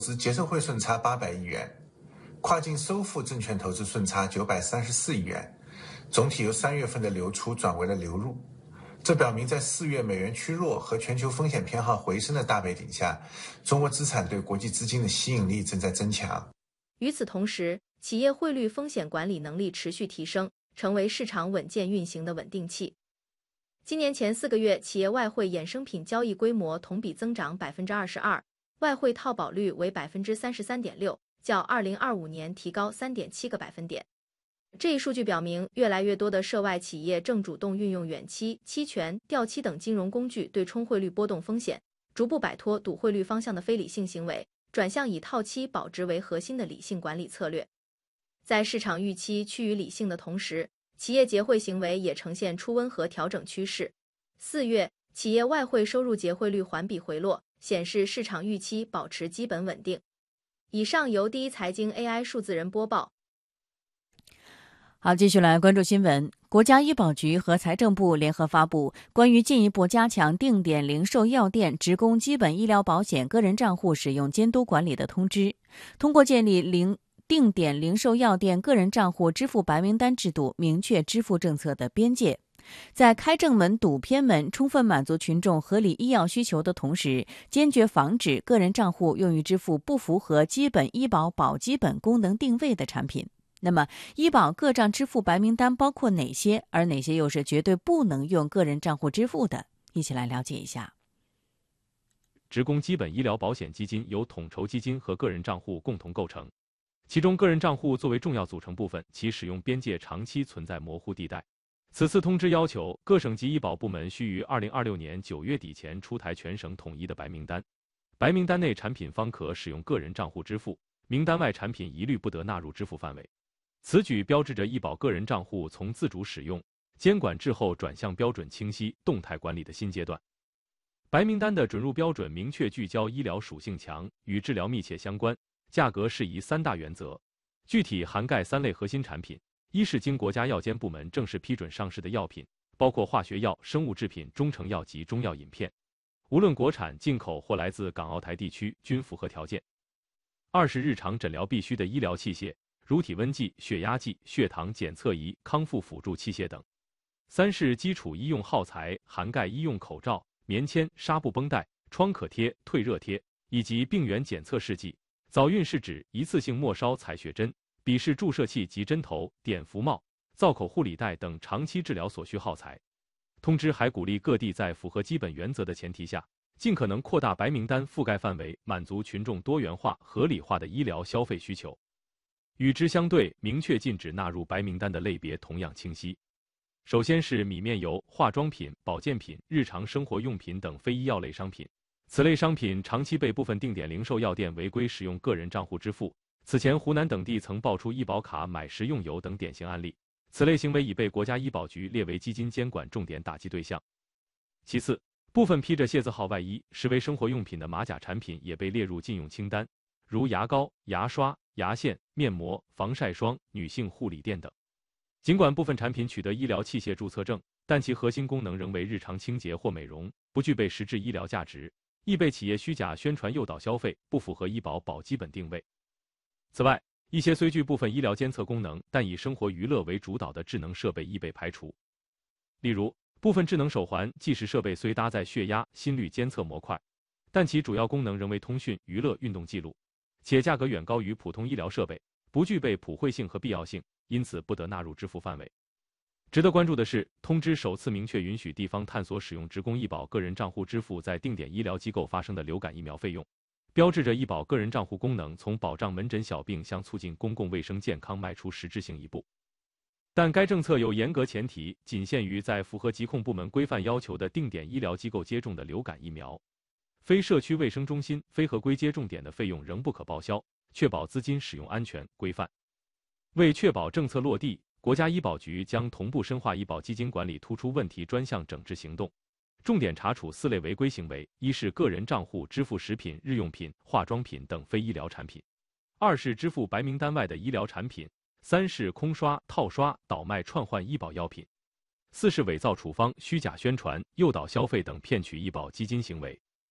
资结售汇顺差800亿元，跨境收付证券投资顺差934亿元，总体由3月份的流出转为了流入。这表明在4月美元趋弱和全球风险偏好回升的大背景下，中国资产对国际资金的吸引力正在增强。 与此同时，企业汇率风险管理能力持续提升，成为市场稳健运行的稳定器。今年前4个月，企业外汇衍生品交易规模同比增长22%，外汇套保率为33.6%，较2025年提高3.7个百分点。这一数据表明，越来越多的涉外企业正主动运用远期、期权、掉期等金融工具对冲汇率波动风险，逐步摆脱赌汇率方向的非理性行为，转向以套期保值为核心的理性管理策略。在市场预期趋于理性的同时，企业结汇行为也呈现出温和调整趋势。4月，企业外汇收入结汇率环比回落，显示市场预期保持基本稳定。以上由第一财经 AI 数字人播报。 好，继续来关注新闻。国家医保局和财政部联合发布关于进一步加强定点零售药店职工基本医疗保险个人账户使用监督管理的通知，通过建立定点零售药店个人账户支付白名单制度，明确支付政策的边界。在开正门堵偏门，充分满足群众合理医药需求的同时，坚决防止个人账户用于支付不符合基本医保保基本功能定位的产品。那么，医保个账支付白名单包括哪些，而哪些又是绝对不能用个人账户支付的？一起来了解一下。 职工基本医疗保险基金由统筹基金和个人账户共同构成，其中个人账户作为重要组成部分，其使用边界长期存在模糊地带。此次通知要求，各省级医保部门需于2026年9月底前出台全省统一的白名单，白名单内产品方可使用个人账户支付，名单外产品一律不得纳入支付范围。此举标志着医保个人账户从自主使用、监管滞后转向标准清晰、动态管理的新阶段。白名单的准入标准明确聚焦医疗属性强、与治疗密切相关、价格适宜3大原则，具体涵盖3类核心产品：一是经国家药监部门正式批准上市的药品，包括化学药、生物制品、中成药及中药饮片，无论国产、进口或来自港澳台地区均符合条件；二是日常诊疗必需的医疗器械，如体温计、血压计、血糖检测仪、康复辅助器械等；三是基础医用耗材，涵盖医用口罩、棉签、纱布绷带、创可贴、退热贴，以及病原检测试剂、早孕试纸、一次性末梢采血针、笔式注射器及针头、碘伏帽、造口护理带等长期治疗所需耗材。通知还鼓励各地在符合基本原则的前提下，尽可能扩大白名单覆盖范围，满足群众多元化、合理化的医疗消费需求。与之相对，明确禁止纳入白名单的类别同样清晰。首先是米面油、化妆品、保健品、日常生活用品等非医药类商品，此类商品长期被部分定点零售药店违规使用个人账户支付。此前湖南等地曾爆出医保卡买食用油等典型案例，此类行为已被国家医保局列为基金监管重点打击对象。其次，部分披着械字号外衣实为生活用品的马甲产品也被列入禁用清单，如牙膏、牙刷、牙线、面膜、防晒霜、女性护理垫等。尽管部分产品取得医疗器械注册证，但其核心功能仍为日常清洁或美容，不具备实质医疗价值，易被企业虚假宣传诱导消费，不符合医保保基本定位。此外，一些虽具部分医疗监测功能，但以生活娱乐为主导的智能设备亦被排除。例如，部分智能手环、计时设备虽搭载血压、心率监测模块，但其主要功能仍为通讯、娱乐、运动记录，且价格远高于普通医疗设备，不具备普惠性和必要性，因此不得纳入支付范围。值得关注的是，通知首次明确允许地方探索使用职工医保个人账户支付在定点医疗机构发生的流感疫苗费用，标志着医保个人账户功能从保障门诊小病向促进公共卫生健康迈出实质性一步。但该政策有严格前提，仅限于在符合疾控部门规范要求的定点医疗机构接种的流感疫苗，非社区卫生中心、非合规接种点的费用仍不可报销，确保资金使用安全规范。为确保政策落地，国家医保局将同步深化医保基金管理突出问题专项整治行动，重点查处4类违规行为：一是个人账户支付食品、日用品、化妆品等非医疗产品；二是支付白名单外的医疗产品；三是空刷、套刷、倒卖串换医保药品；四是伪造处方、虚假宣传、诱导消费等骗取医保基金行为。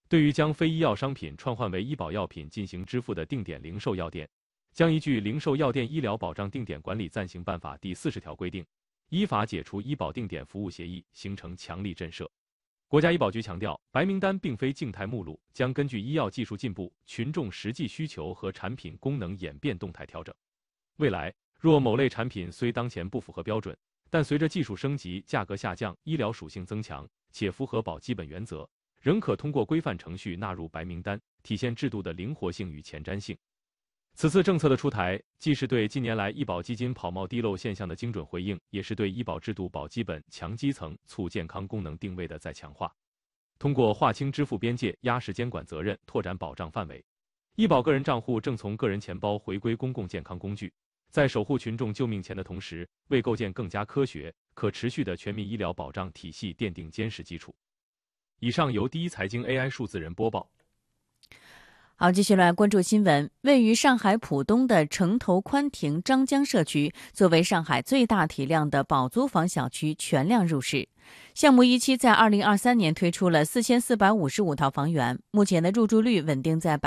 对于将非医药商品串换为医保药品进行支付的定点零售药店，将依据《零售药店医疗保障定点管理暂行办法》第40条规定，依法解除医保定点服务协议，形成强力震慑。国家医保局强调，白名单并非静态目录，将根据医药技术进步、群众实际需求和产品功能演变动态调整。未来，若某类产品虽当前不符合标准，但随着技术升级、价格下降、医疗属性增强，且符合保基本原则，仍可通过规范程序纳入白名单，体现制度的灵活性与前瞻性。此次政策的出台，既是对近年来医保基金跑冒滴漏现象的精准回应，也是对医保制度保基本、强基层、促健康功能定位的再强化。通过划清支付边界、压实监管责任、拓展保障范围，医保个人账户正从个人钱包回归公共健康工具，在守护群众救命钱的同时，为构建更加科学、可持续的全民医疗保障体系奠定坚实基础。以上由第一财经 AI 数字人播报。 好，继续来关注新闻。位于上海浦东的城头宽庭张江社区，作为上海最大体量的保租房小区全量入市。项目一期在2023年推出了4455套房源，目前的入住率稳定在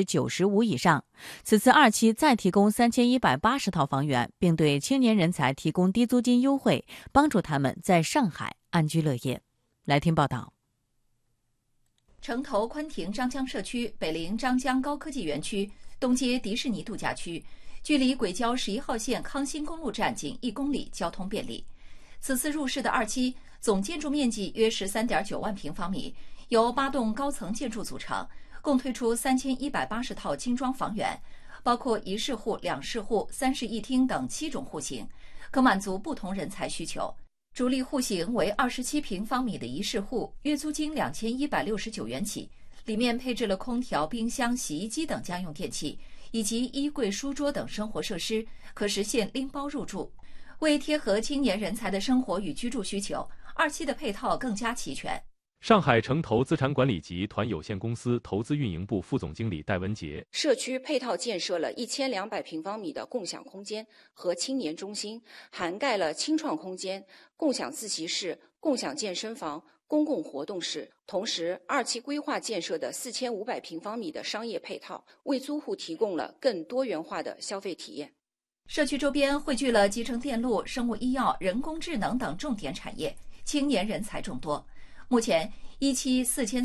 95%以上。此次二期再提供3180套房源，并对青年人才提供低租金优惠，帮助他们在上海安居乐业。来听报道。 城头宽庭张江社区北临张江高科技园区，东接迪士尼度假区，距离轨交11号线康新公路站仅1公里，交通便利。此次入市的二期总建筑面积约13.9万平方米，由8栋高层建筑组成，共推出3180套精装房源，包括1室户、2室户、3室1厅等7种户型，可满足不同人才需求。主力户型为27平方米的1室户，月租金2169元起，里面配置了空调、冰箱、洗衣机等家用电器，以及衣柜、书桌等生活设施，可实现拎包入住。为贴合青年人才的生活与居住需求，二期的配套更加齐全。 上海城投资产管理集团有限公司投资运营部副总经理戴文杰， 社区配套建设了1200平方米的共享空间和青年中心，涵盖了青创空间、共享自习室、共享健身房、公共活动室。同时，二期规划建设的4500平方米的商业配套，为租户提供了更多元化的消费体验。 社区周边汇聚了集成电路、生物医药、人工智能等重点产业，青年人才众多。目前，一期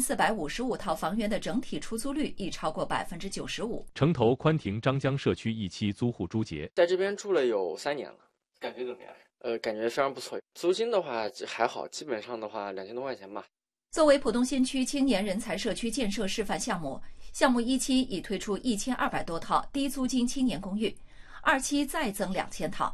4455套房源的整体出租率已超过95%。 城头宽庭张江社区一期租户朱杰在这边住了有3年了， 感觉怎么样？ 感觉非常不错。租金的话还好，基本上的话2000多块钱吧。 作为浦东新区青年人才社区建设示范项目，项目一期已推出1200多套低租金青年公寓，二期再增2000套。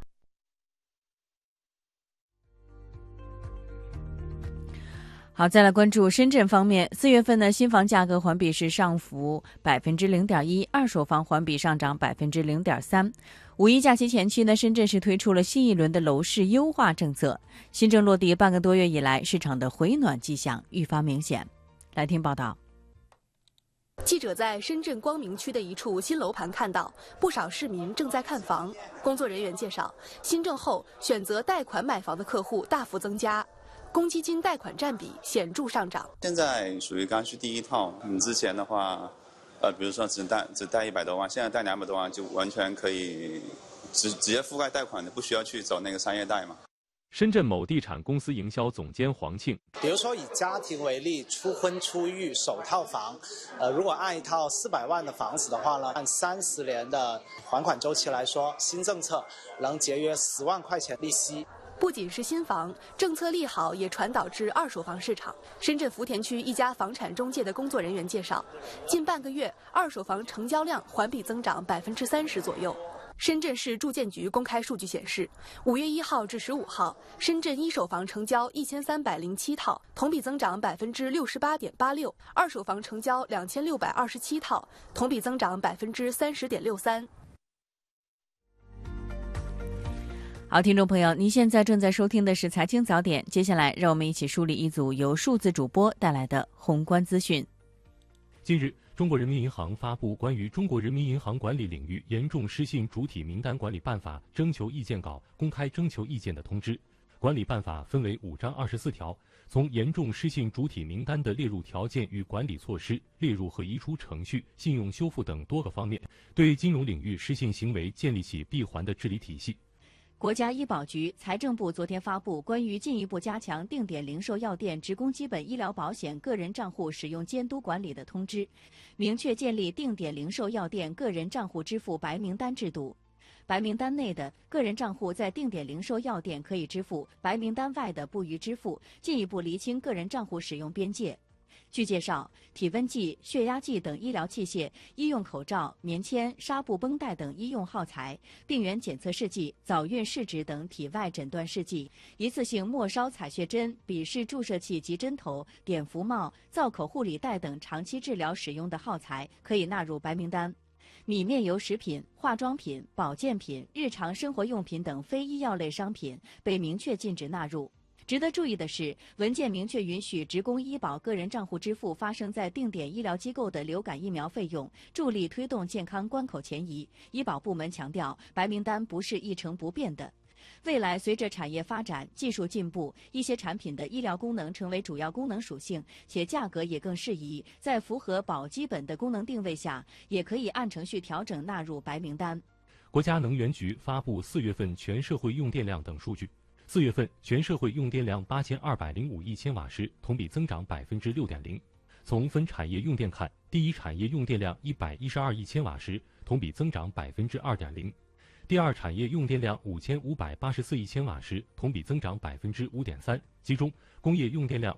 好，再来关注深圳方面。4月份的新房价格环比是上浮0.1%，二手房环比上涨0.3%。五一假期前期呢，深圳市推出了新一轮的楼市优化政策。新政落地半个多月以来，市场的回暖迹象愈发明显。来听报道。 记者在深圳光明区的一处新楼盘看到，不少市民正在看房。工作人员介绍，新政后选择贷款买房的客户大幅增加。公积金贷款占比显著上涨。 现在属于刚需第一套，之前的话，比如说只贷100多万，现在贷200多万就完全可以直接覆盖贷款的，不需要去走那个商业贷嘛。 深圳某地产公司营销总监黄庆， 比如说以家庭为例，初婚初育首套房，如果按一套400万的房子的话呢，按30年的还款周期来说，新政策能节约10万块钱利息。 不仅是新房，政策利好也传导至二手房市场。深圳福田区一家房产中介的工作人员介绍，近半个月二手房成交量环比增长30%左右。深圳市住建局公开数据显示，5月1号至15号，深圳一手房成交1307套，同比增长68.86%；二手房成交2627套，同比增长30.63%。 好，听众朋友，您现在正在收听的是财经早点，接下来让我们一起梳理一组由数字主播带来的宏观资讯。 近日，中国人民银行发布关于中国人民银行管理领域严重失信主体名单管理办法征求意见稿公开征求意见的通知。管理办法分为5章24条， 从严重失信主体名单的列入条件与管理措施、列入和移除程序、信用修复等多个方面，对金融领域失信行为建立起闭环的治理体系。 国家医保局、财政部昨天发布关于进一步加强定点零售药店职工基本医疗保险个人账户使用监督管理的通知，明确建立定点零售药店个人账户支付白名单制度。白名单内的个人账户在定点零售药店可以支付，白名单外的不予支付，进一步厘清个人账户使用边界。据介绍，体温计、血压计等医疗器械、医用口罩、棉签、纱布绷带等医用耗材、病原检测试剂、早孕试纸等体外诊断试剂、一次性末梢采血针、笔式注射器及针头、碘伏帽、造口护理带等长期治疗使用的耗材可以纳入白名单。米面油食品、化妆品、保健品、日常生活用品等非医药类商品被明确禁止纳入。值得注意的是，文件明确允许职工医保个人账户支付发生在定点医疗机构的流感疫苗费用，助力推动健康关口前移。医保部门强调，白名单不是一成不变的。未来随着产业发展、技术进步，一些产品的医疗功能成为主要功能属性，且价格也更适宜，在符合保基本的功能定位下，也可以按程序调整纳入白名单。 国家能源局发布4月份全社会用电量等数据。4月份全社会用电量8205亿千瓦时，同比增长6.0%。从分产业用电看，第一产业用电量112亿千瓦时，同比增长2.0%。第二产业用电量5584亿千瓦时，同比增长5.3%，其中工业用电量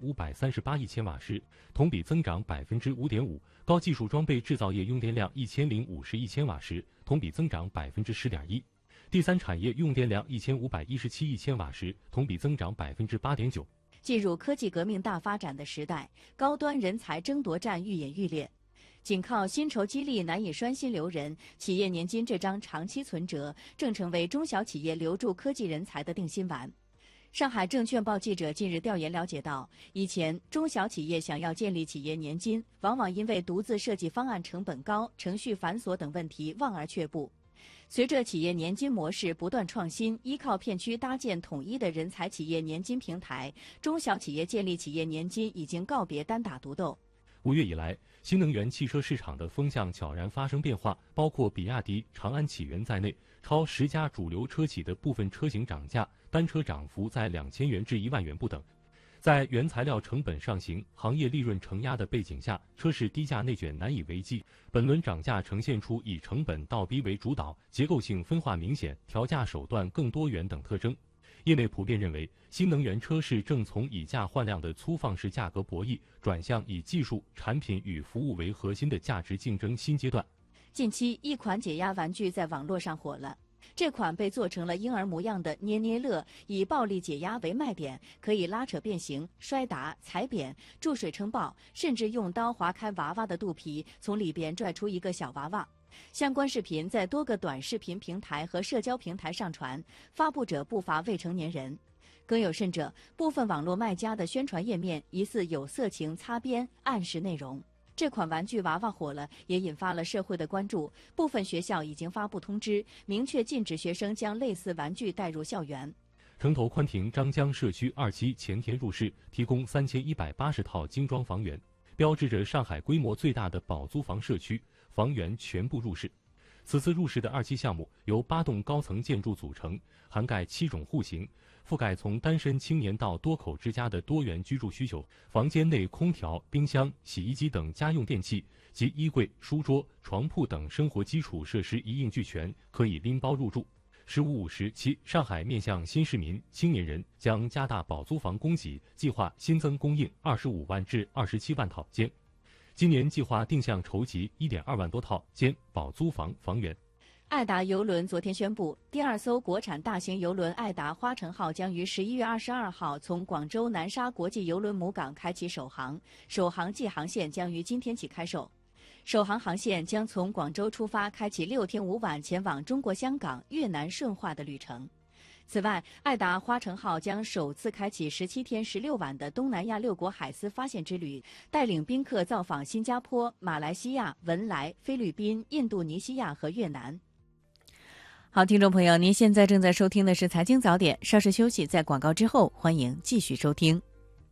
5538亿千瓦时，同比增长5.5%，高技术装备制造业用电量1050亿千瓦时，同比增长10.1%，第三产业用电量1517亿千瓦时，同比增长8.9%。 进入科技革命大发展的时代，高端人才争夺战愈演愈烈。仅靠薪酬激励难以拴心留人，企业年金这张长期存折正成为中小企业留住科技人才的定心丸。上海证券报记者近日调研了解到，以前中小企业想要建立企业年金，往往因为独自设计方案成本高、程序繁琐等问题望而却步。随着企业年金模式不断创新，依靠片区搭建统一的人才企业年金平台，中小企业建立企业年金已经告别单打独斗。 5月以来，新能源汽车市场的风向悄然发生变化，包括比亚迪、长安启源在内，超10家主流车企的部分车型涨价，单车涨幅在2000元至1万元不等。在原材料成本上行、行业利润承压的背景下，车市低价内卷难以为继。本轮涨价呈现出以成本倒逼为主导、结构性分化明显、调价手段更多元等特征。业内普遍认为，新能源车市正从以价换量的粗放式价格博弈，转向以技术、产品与服务为核心的价值竞争新阶段。 近期，一款解压玩具在网络上火了。这款被做成了婴儿模样的捏捏乐，以暴力解压为卖点，可以拉扯变形、摔打、踩扁、注水撑爆，甚至用刀划开娃娃的肚皮，从里边拽出一个小娃娃。相关视频在多个短视频平台和社交平台上传，发布者不乏未成年人。更有甚者，部分网络卖家的宣传页面疑似有色情擦边暗示内容。这款玩具娃娃火了，也引发了社会的关注。部分学校已经发布通知，明确禁止学生将类似玩具带入校园。 城头宽庭张江社区2期前天入市，提供3180套精装房源，标志着上海规模最大的保租房社区，房源全部入市。此次入市的2期项目由8栋高层建筑组成，涵盖7种户型，覆盖从单身青年到多口之家的多元居住需求。房间内空调、冰箱、洗衣机等家用电器及衣柜、书桌、床铺等生活基础设施一应俱全，可以拎包入住。15-50期，上海面向新市民、青年人将加大保租房供给，计划新增供应25万至27万套间。今年计划定向筹集1.2万多套间保租房房源。 爱达邮轮昨天宣布，第2艘国产大型邮轮爱达花城号将于11月22号从广州南沙国际邮轮母港开启首航，首航季航线将于今天起开售。首航航线将从广州出发，开启6天5晚前往中国香港、越南顺化的旅程。此外，爱达花城号将首次开启17天16晚的东南亚6国海丝发现之旅，带领宾客造访新加坡、马来西亚、文莱、菲律宾、印度尼西亚和越南。好，听众朋友，您现在正在收听的是财经早点，稍事休息，在广告之后，欢迎继续收听。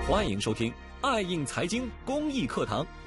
欢迎收听爱映财经公益课堂。